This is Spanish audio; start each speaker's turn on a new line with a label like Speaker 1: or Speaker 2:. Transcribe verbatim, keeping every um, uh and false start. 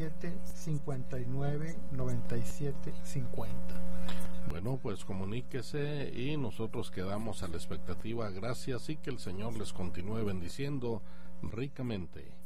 Speaker 1: siete, cincuenta y nueve, noventa y siete, cincuenta.
Speaker 2: Bueno, pues comuníquese y nosotros quedamos a la expectativa. Gracias y que el Señor les continúe bendiciendo ricamente.